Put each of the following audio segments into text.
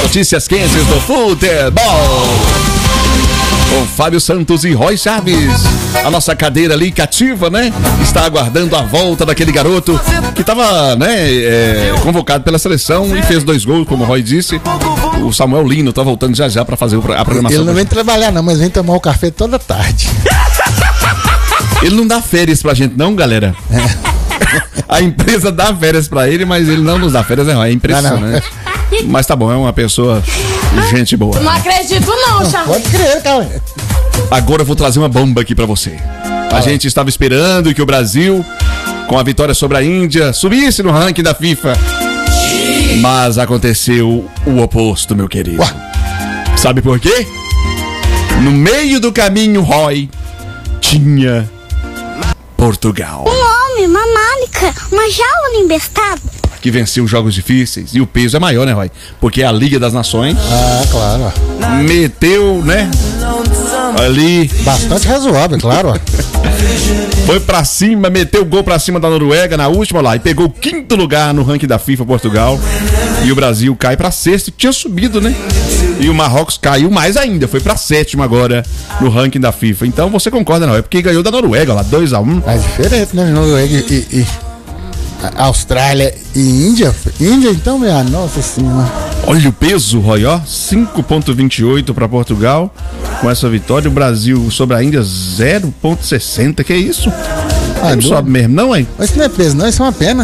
Notícias quentes do futebol. Com Fábio Santos e Roy Chaves. A nossa cadeira ali cativa, né? Está aguardando a volta daquele garoto que estava, né, convocado pela seleção e fez 2 gols, como o Roy disse. O Samuel Lino tá voltando já para fazer a programação. Ele não vem trabalhar não, mas vem tomar o café toda tarde. Ele não dá férias pra gente não, galera. A empresa dá férias pra ele, mas ele não nos dá férias, é impressionante. Mas tá bom, é uma pessoa gente boa. Não acredito não, Charles. Pode crer, cara. Agora eu vou trazer uma bomba aqui pra você. A gente estava esperando que o Brasil, com a vitória sobre a Índia, subisse no ranking da FIFA. Mas aconteceu o oposto, meu querido. Sabe por quê? No meio do caminho, Roy, tinha Portugal. Um homem, uma málica, uma jaula embestada. Que venceu jogos difíceis. E o peso é maior, né, Roy? Porque é a Liga das Nações. Ah, claro. Meteu, né? Ali. Bastante razoável, claro. Foi pra cima, meteu o gol pra cima da Noruega na última lá. E pegou o 5º lugar no ranking da FIFA, Portugal. E o Brasil cai pra 6º, tinha subido, né? E o Marrocos caiu mais ainda, foi pra 7º agora no ranking da FIFA. Então você concorda, não? É porque ganhou da Noruega lá, 2-1. É diferente, né? Noruega e Austrália e Índia. Índia, então, minha nossa senhora. Olha o peso, Roy, ó. 5,28 pra Portugal. Com essa vitória, o Brasil sobre a Índia 0,60. Que é isso? Não sobe mesmo, não, hein? Mas isso não é peso, não, isso é uma pena.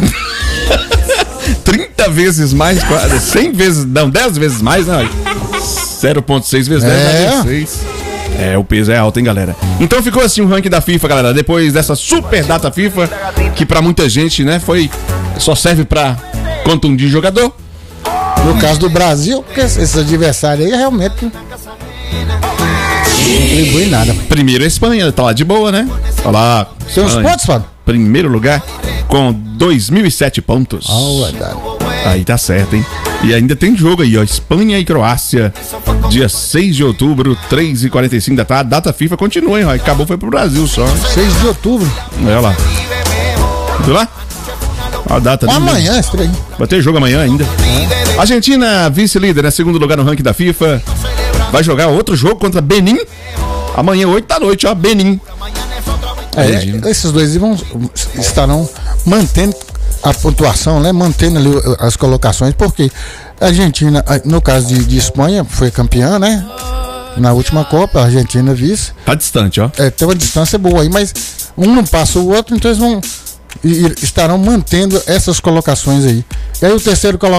30 vezes mais, 100 vezes, não, 10 vezes mais, né? 0,6 vezes 10 dá 16. O peso é alto, hein, galera? Então ficou assim o ranking da FIFA, galera. Depois dessa super data FIFA, que pra muita gente, né, só serve pra contundir jogador. No caso do Brasil, porque esse adversário aí realmente não contribui nada. Primeiro a Espanha, tá lá de boa, né? Tá lá. Tem uns pontos, Fábio? Primeiro lugar, com 2.007 pontos. Aí tá certo, hein? E ainda tem jogo aí, ó. Espanha e Croácia. Dia 6 de outubro, 3h45 da tarde. Data FIFA continua, hein, ó. Acabou, foi pro Brasil só. 6 de outubro. Olha lá. Viu lá? A data amanhã, estranho. Vai ter jogo amanhã ainda. Argentina, vice-líder, né? 2º lugar no ranking da FIFA. Vai jogar outro jogo contra Benin. Amanhã, 8 da noite, ó. Benin. Esses dois estarão mantendo a pontuação, né? Mantendo ali as colocações, porque a Argentina, no caso de Espanha, foi campeã, né? Na última Copa, a Argentina vice. Tá distante, ó. Tem uma distância boa aí, mas um não passa o outro, então eles estarão mantendo essas colocações aí. E aí o terceiro colocado